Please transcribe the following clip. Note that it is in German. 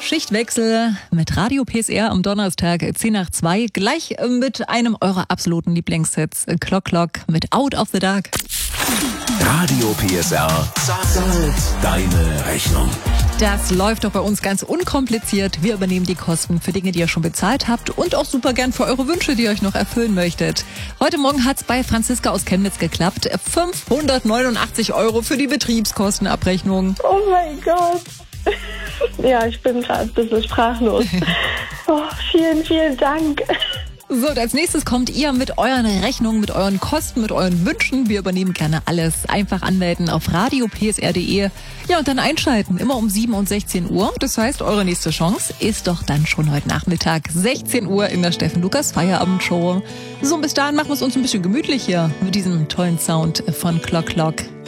Schichtwechsel mit Radio PSR am Donnerstag 10 nach 2. Gleich mit einem eurer absoluten Lieblingshits. Clock Clock mit Out of the Dark. Radio PSR zahlt deine Rechnung. Das läuft doch bei uns ganz unkompliziert. Wir übernehmen die Kosten für Dinge, die ihr schon bezahlt habt und auch super gern für eure Wünsche, die ihr euch noch erfüllen möchtet. Heute Morgen hat's bei Franziska aus Chemnitz geklappt. 589 € für die Betriebskostenabrechnung. Oh mein Gott. Ja, ich bin gerade ein bisschen sprachlos. Oh, vielen, vielen Dank. So, und als nächstes kommt ihr mit euren Rechnungen, mit euren Kosten, mit euren Wünschen. Wir übernehmen gerne alles. Einfach anmelden auf radiopsr.de. Ja, und dann einschalten, immer um 7 und 16 Uhr. Das heißt, eure nächste Chance ist doch dann schon heute Nachmittag, 16 Uhr in der Steffen Lukas Feierabendshow. So, und bis dahin machen wir es uns ein bisschen gemütlich hier mit diesem tollen Sound von Clock Clock.